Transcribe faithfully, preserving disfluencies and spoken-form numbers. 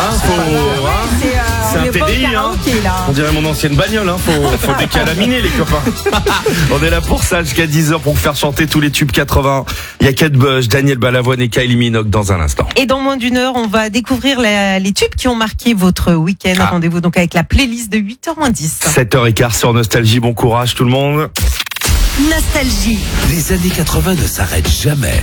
Hein, faut, Ouais, hein, c'est, euh, c'est on un est pas au T D I, hein. karaoké, là. On dirait mon ancienne bagnole, hein. Faut, faut décalaminer, les copains. On est là pour ça jusqu'à dix heures pour vous faire chanter tous les tubes quatre-vingts. Il y a Kate Bush, Daniel Balavoine et Kylie Minogue dans un instant. Et dans moins d'une heure, on va découvrir la- les tubes qui ont marqué votre week-end. Ah. Rendez-vous donc avec la playlist de huit heures moins dix. sept heures quinze sur Nostalgie. Bon courage, tout le monde. Nostalgie. Les années quatre-vingts ne s'arrêtent jamais.